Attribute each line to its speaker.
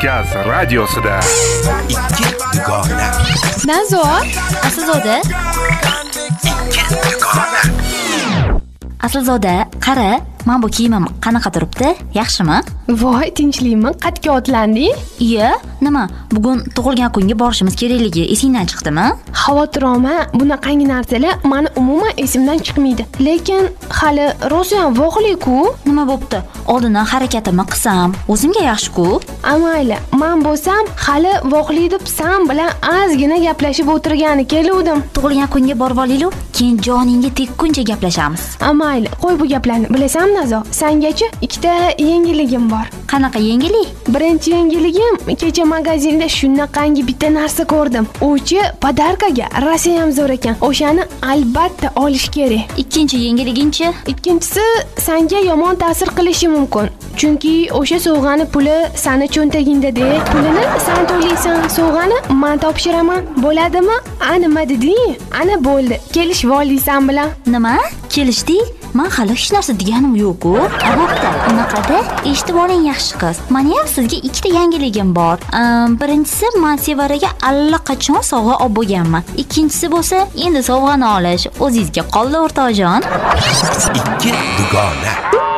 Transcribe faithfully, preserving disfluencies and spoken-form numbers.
Speaker 1: Markaz radiosida ikki dugona.
Speaker 2: Nazor, Aslzoda.
Speaker 1: ikki dugona.
Speaker 2: Aslzoda, qara, men bu kiyimim qanaqa turibdi? Yaxshimi?
Speaker 3: Voy, tinchlikmi? Qatga otlanding?
Speaker 2: Iya, nima? Bugun tug'ilgan kunga borishimiz kerakligi esingdan chiqdimi?
Speaker 3: Xavotir olma, bunaqangi narsalar meni umuman esimdan chiqmaydi. Lekin hali rosa ham voqlik-ku.
Speaker 2: Nima bo'pti? Oldindan harakatimni qilsam, o'zimga yaxshi-ku.
Speaker 3: Amayli, men bo'lsam hali voqlik deb san bilan ozgina gaplashib o'tirgani keluvdim.
Speaker 2: Tug'ilgan kunga borib olaylik, keyin joningga tekkuncha gaplashamiz.
Speaker 3: Amayli, qo'y bu gaplarni. Bilasan, Nazo, sangacha ikkita yangiligim bor.
Speaker 2: Qanaqa yangilik?
Speaker 3: Birinchi yangiligim, kecha magazinda shunaqangi bitta narsa ko'rdim. Uchi podarkaga rosa ham zo'r ekan. O'shani albatta olish kerak.
Speaker 2: Ikkinchi yangiligingchi?
Speaker 3: Ikkinchisi senga yomon ta'sir qilishi mumkin. Chunki o'sha sovg'ani puli seni cho'ntagingda-de. Pulini sen to'laysan, sovg'ani men topshiraman. Bo'ladimi? A nima deding? Ana bo'ldi. Kelishib olaysan bilan.
Speaker 2: Nima? Kelishdik? Men hali hech narsa deganim yo'q-ku. Albatta, unaqada eshitib oling yaxshi qiz. Meni ham sizga ikkita yangiligim bor. Birinchisi, men Sevaraga allaqachon sovg'a olib bo'lganman. Ikkinchisi bo'lsa, endi sovg'ani olish o'zingizga qoldi, o'rtoqjon.
Speaker 1: ikki dugona.